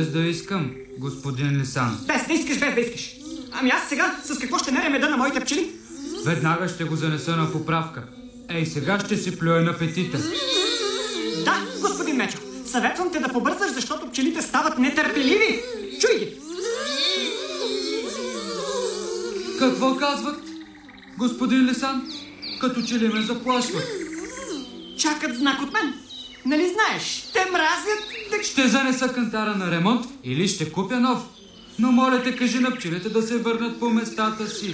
Без да искам, господин Лисан. Без да искаш. Ами аз сега с какво ще меря меда на моите пчели? Веднага ще го занеса на поправка. Ей, сега ще си плюя на петите. Да, господин Мечо. Съветвам те да побързаш, защото пчелите стават нетърпеливи. Чуй ги! Какво казват, господин Лисан? Като че ли ме заплашват. Чакат знак от мен. Нали знаеш, те мразят... Ще занеса кантара на ремонт или ще купя нов. Но моля те, кажи на пчелите да се върнат по местата си.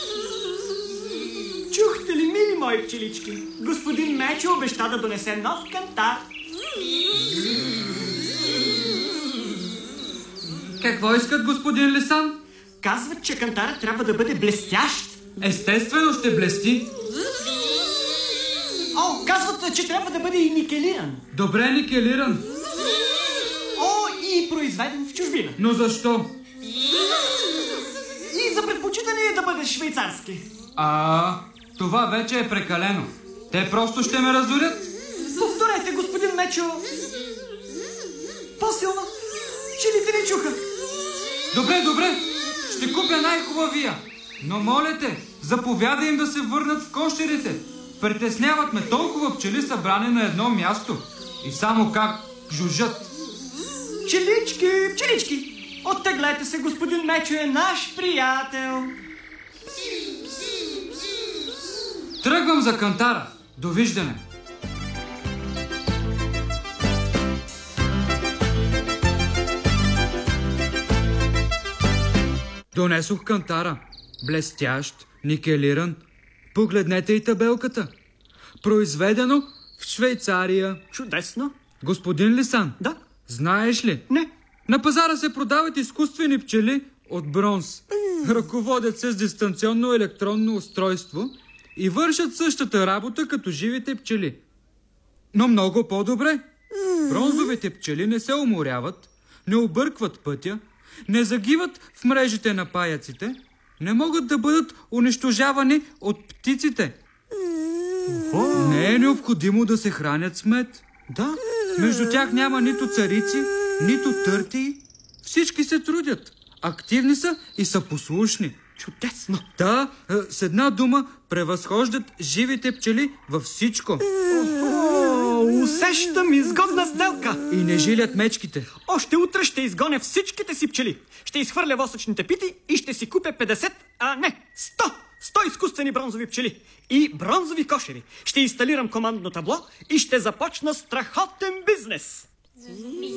Чухте ли, мили мои пчелички? Господин Мечо обеща да донесе нов кантар. Какво искат, господин Лисан? Казват, че кантарът трябва да бъде блестящ. Естествено ще блести. О, казват, че трябва да бъде и никелиран. Добре никелиран. О, и произведен в чужбина. Но защо? И за предпочитане е да бъде швейцарски. Това вече е прекалено. Те просто ще ме разорят. Повторете, господин Мечо. По-силно. Пчелите не чуха. Добре. Ще купя най-хубавия. Но моля те, заповядай им да се върнат в кошерите. Притесняват ме толкова пчели събрани на едно място. И само как жужжат. Пчелички. Оттеглете се, господин Мечо е наш приятел. Тръгвам за кантара. Довиждане. Донесох кантара. Блестящ, никелиран. Погледнете и табелката. Произведено в Швейцария. Чудесно. Господин Лисан. Да. Знаеш ли? Не. На пазара се продават изкуствени пчели от бронз. Ръководят се с дистанционно електронно устройство и вършат същата работа като живите пчели. Но много по-добре. Бронзовите пчели не се уморяват, не объркват пътя, не загиват в мрежите на паяците, не могат да бъдат унищожавани от птиците. Не е необходимо да се хранят с мед. Да. Между тях няма нито царици, нито търтии. Всички се трудят. Активни са и са послушни. Чудесно. Да, с една дума превъзхождат живите пчели във всичко. Усещам изгодна сделка. И не жилят мечките. Още утре ще изгоня всичките си пчели. Ще изхвърля восъчните пити и ще си купя 50, 100 изкуствени бронзови пчели и бронзови кошери. Ще инсталирам командно табло и ще започна страхотен бизнес.